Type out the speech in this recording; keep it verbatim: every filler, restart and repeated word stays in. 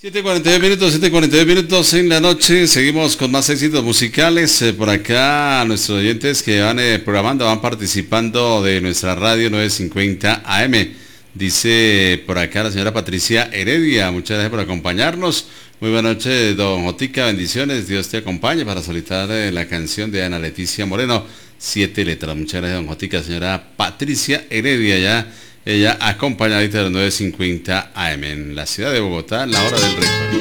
siete y cuarenta y dos minutos, siete y cuarenta y dos minutos en la noche. Seguimos con más éxitos musicales. Eh, por acá, nuestros oyentes que van eh, programando, van participando de nuestra radio novecientos cincuenta A M. Dice por acá la señora Patricia Heredia, muchas gracias por acompañarnos. Muy buenas noches, don Jotica, bendiciones. Dios te acompañe para solicitar eh, la canción de Ana Leticia Moreno, Siete Letras. Muchas gracias, don Jotica, señora Patricia Heredia, ya. Ella acompañadita de los novecientos cincuenta A M en la ciudad de Bogotá, la hora del recuerdo.